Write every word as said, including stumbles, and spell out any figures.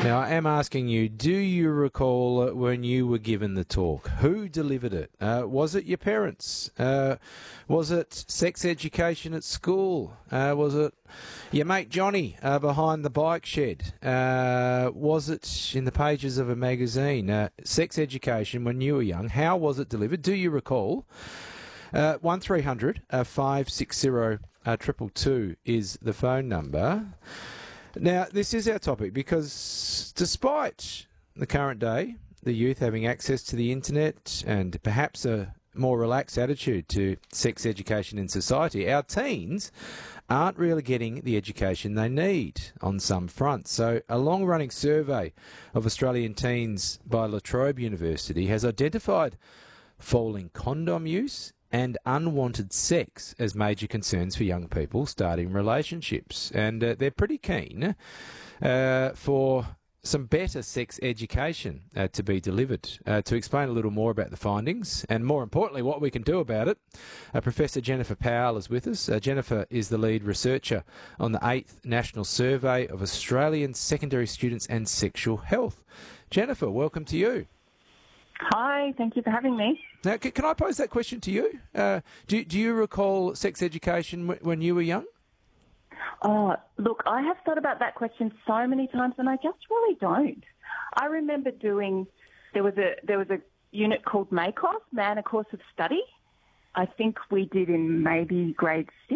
Now, I am asking you, do you recall when you were given the talk? Who delivered it? Uh, was it your parents? Uh, was it sex education at school? Uh, was it your mate Johnny uh, behind the bike shed? Uh, was it in the pages of a magazine? Uh, sex education when you were young, how was it delivered? Do you recall? Uh, one three hundred five six zero two two is the phone number. Now, this is our topic because despite the current day, the youth having access to the internet and perhaps a more relaxed attitude to sex education in society, our teens aren't really getting the education they need on some fronts. So a long-running survey of Australian teens by La Trobe University has identified falling condom use and unwanted sex as major concerns for young people starting relationships. And uh, they're pretty keen uh, for some better sex education uh, to be delivered. Uh, to explain a little more about the findings and, more importantly, what we can do about it, uh, Professor Jennifer Powell is with us. Uh, Jennifer is the lead researcher on the eighth National Survey of Australian Secondary Students and Sexual Health. Jennifer, welcome to you. Hi, thank you for having me. Now, can, can I pose that question to you? Uh, do, do you recall sex education w- when you were young? Oh, look, I have thought about that question so many times, and I just really don't. I remember doing there was a there was a unit called MACOS, Man A Course of Study. I think we did in maybe grade six.